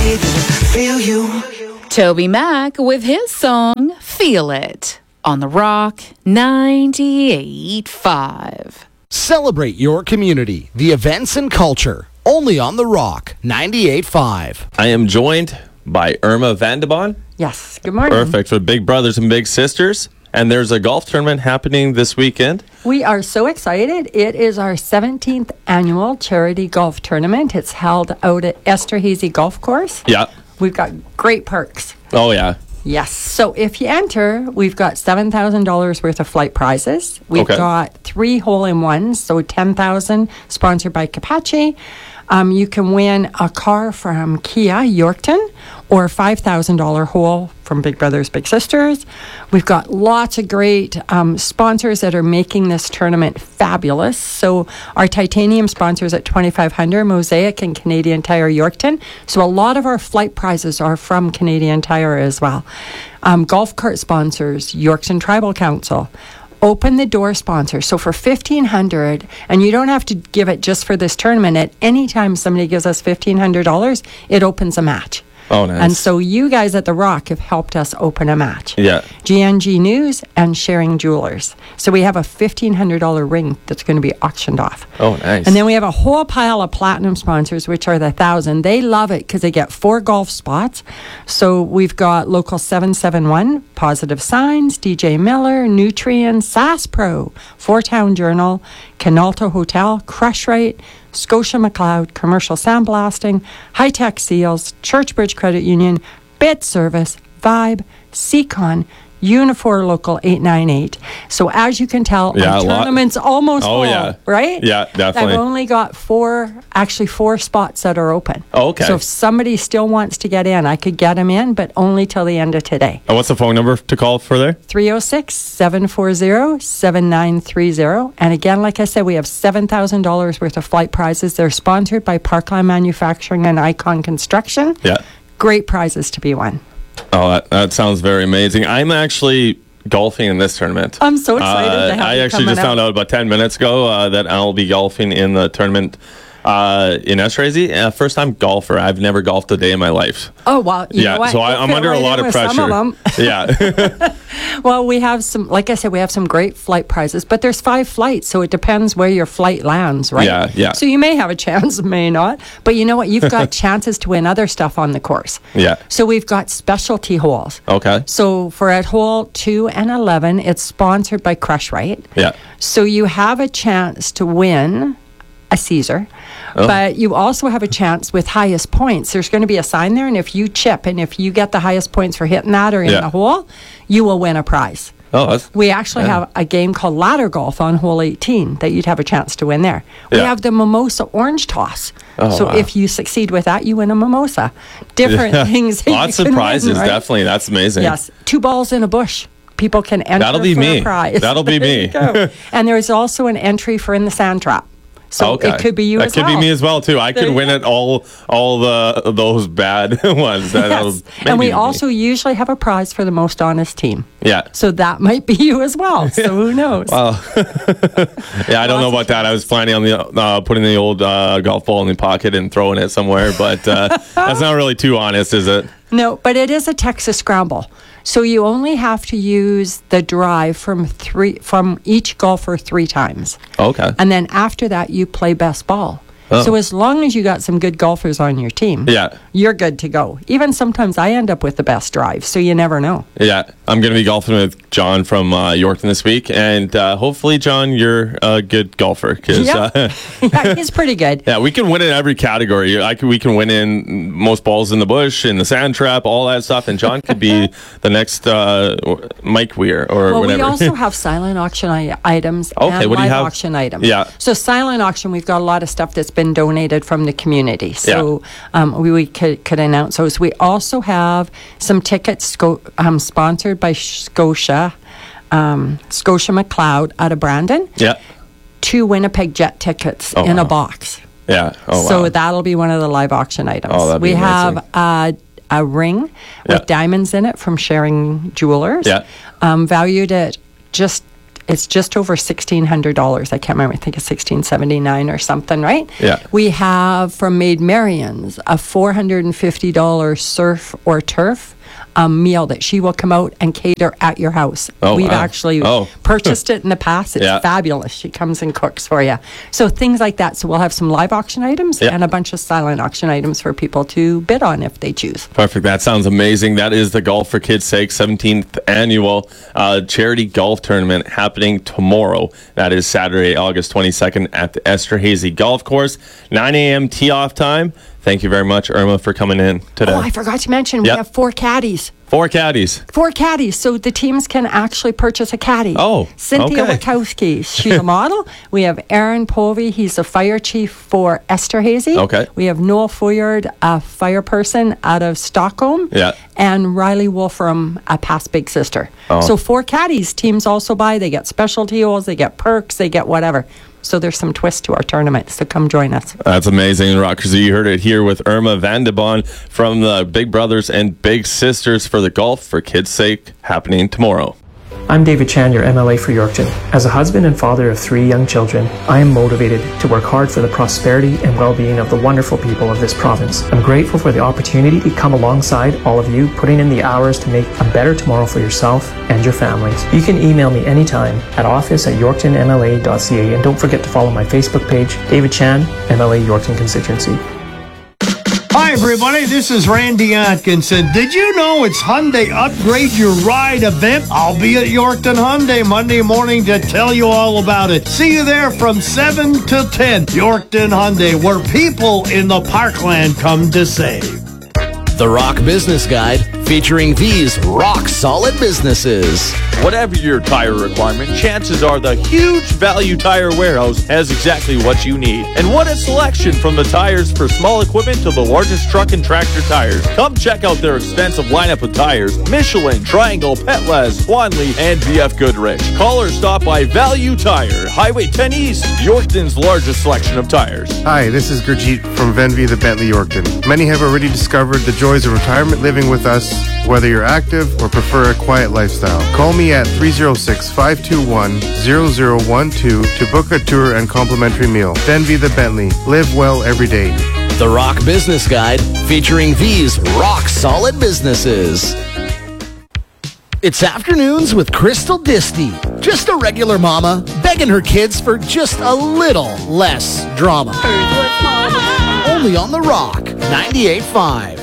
breathe and feel you. Toby Mac with his song Feel It on The Rock 98.5. Celebrate your community, the events and culture, only on The Rock 98.5. I am joined by Irma Vandebon. Yes, good morning. Perfect, with Big Brothers and Big Sisters. And there's a golf tournament happening this weekend. We are so excited. It is our 17th annual charity golf tournament. It's held out at Esterhazy Golf Course. Yeah. We've got great perks. Oh, yeah. Yes. So if you enter, we've got $7,000 worth of flight prizes. We've got 3 hole-in-ones, so $10,000 sponsored by Capace. You can win a car from Kia Yorkton or a $5,000 hole from Big Brothers Big Sisters. We've got lots of great sponsors that are making this tournament fabulous. So our titanium sponsors at $2,500, Mosaic and Canadian Tire Yorkton. So a lot of our flight prizes are from Canadian Tire as well. Golf cart sponsors, Yorkton Tribal Council. Open the door sponsor. So for $1,500, and you don't have to give it just for this tournament. At any time somebody gives us $1,500, it opens a match. Oh, nice. And so you guys at The Rock have helped us open a match. Yeah. GNG News and Sharing Jewelers. So we have a $1,500 ring that's going to be auctioned off. Oh, nice. And then we have a whole pile of platinum sponsors, which are the 1,000. They love it because they get 4 golf spots. So we've got Local 771, Positive Signs, DJ Miller, Nutrien, SAS Pro, Four Town Journal, Canalto Hotel, Crush Rate, Scotia McLeod, Commercial Sandblasting, High Tech Seals, Churchbridge Credit Union, Bit Service, Vibe, Seacon, Unifor Local 898. So as you can tell, our tournament's almost full, right? Yeah, definitely. I've only got 4 spots that are open. Oh, okay. So if somebody still wants to get in, I could get them in, but only till the end of today. And what's the phone number to call for there? 306-740-7930. And again, like I said, we have $7,000 worth of flight prizes. They're sponsored by Parkland Manufacturing and Icon Construction. Yeah. Great prizes to be won. Oh, that sounds very amazing. I'm actually golfing in this tournament. I'm so excited to have I you actually just found out about 10 minutes ago that I'll be golfing in the tournament in Esterhazy. First time golfer. I've never golfed a day in my life. Oh, wow. You know what? So I'm under a lot of pressure. Some of them. Yeah. Well, we have some, like I said, we have some great flight prizes, but there's 5 flights, so it depends where your flight lands, right? Yeah. So you may have a chance, may not. But you know what? You've got chances to win other stuff on the course. Yeah. So we've got specialty holes. Okay. So for at hole 2 and 11, it's sponsored by Crush Rite. Yeah. So you have a chance to win a Caesar, but you also have a chance with highest points. There's going to be a sign there, and if you chip and if you get the highest points for hitting that or in the hole, you will win a prize. We actually have a game called ladder golf on hole 18 that you'd have a chance to win there. We have the mimosa orange toss. If you succeed with that, you win a mimosa. Different things. Lots of prizes, right? Definitely. That's amazing. Yes. 2 balls in a bush. People can enter That'll be for me. a prize. That'll be me. And there's also an entry for in the sand trap. So it could be you as well. That could be me as well, too. I could win at all those bad ones. Yes. And we also usually have a prize for the most honest team. Yeah. So that might be you as well. So who knows? Well, I don't know about that. I was planning on putting the old golf ball in the pocket and throwing it somewhere, but that's not really too honest, is it? No, but it is a Texas scramble. So you only have to use the drive from each golfer 3 times. Okay. And then after that, you play best ball. So as long as you got some good golfers on your team, you're good to go. Even sometimes I end up with the best drive, so you never know. Yeah, I'm going to be golfing with John from Yorkton this week, and hopefully, John, you're a good golfer. Yeah, he's pretty good. Yeah, we can win in every category. We can win in most balls in the bush, in the sand trap, all that stuff, and John could be the next Mike Weir or whatever. We also have silent auction items and live auction items. Yeah. So silent auction, we've got a lot of stuff that's been donated from the community. So we could announce those. We also have some tickets sponsored by Scotia McLeod out of Brandon. Yeah. 2 Winnipeg Jet tickets in a box. Yeah. So that'll be one of the live auction items. We have a ring with diamonds in it from Sharing Jewelers. Yeah. Valued at just It's just over $1,600. I can't remember. I think it's $1,679 or something, right? Yeah. We have from Maid Marian's a $450 surf or turf meal that she will come out and cater at your house. We've actually purchased it in the past. It's fabulous. She comes and cooks for you. So things like that. So we'll have some live auction items and a bunch of silent auction items for people to bid on if they choose. Perfect. That sounds amazing. That is the Golf for Kids' Sake 17th annual charity golf tournament happening tomorrow. That is Saturday, August 22nd at the Esterhazy Golf Course. 9 a.m. tee-off time. Thank you very much, Irma, for coming in today. Oh, I forgot to mention, we have 4 caddies. 4 caddies. 4 caddies. So the teams can actually purchase a caddy. Oh, Cynthia Wachowski, she's a model. We have Aaron Povey, he's the fire chief for Esterhazy. Okay. We have Noel Fouillard, a fire person out of Stockholm. Yeah. And Riley Wolfram, a past big sister. Oh. So 4 caddies. Teams also buy. They get specialty holes, they get perks, they get whatever. So there's some twist to our tournament, so come join us. That's amazing, Rockers. You heard it here with Irma van de Bon from the Big Brothers and Big Sisters for the Golf for Kids' Sake happening tomorrow. I'm David Chan, your MLA for Yorkton. As a husband and father of 3 young children, I am motivated to work hard for the prosperity and well-being of the wonderful people of this province. I'm grateful for the opportunity to come alongside all of you, putting in the hours to make a better tomorrow for yourself and your families. You can email me anytime at office@yorktonmla.ca, and don't forget to follow my Facebook page, David Chan, MLA Yorkton Constituency. Hi everybody, this is Randy Atkinson. Did you know it's Hyundai Upgrade Your Ride event? I'll be at Yorkton Hyundai Monday morning to tell you all about it. See you there from 7 to 10. Yorkton Hyundai, where people in the Parkland come to save. The Rock Business Guide, featuring these rock-solid businesses. Whatever your tire requirement, chances are the Huge Value Tire Warehouse has exactly what you need. And what a selection, from the tires for small equipment to the largest truck and tractor tires. Come check out their extensive lineup of tires: Michelin, Triangle, Petlez, Swanley, and BF Goodrich. Call or stop by Value Tire, Highway 10 East, Yorkton's largest selection of tires. Hi, this is Gurjeet from Venvy the Bentley Yorkton. Many have already discovered the joys of retirement living with us, whether you're active or prefer a quiet lifestyle. Call me at 306-521-0012 to book a tour and complimentary meal. Venvy the Bentley. Live well every day. The Rock Business Guide, featuring these rock-solid businesses. It's Afternoons with Crystal Disty. Just a regular mama begging her kids for just a little less drama. Only on The Rock 98.5.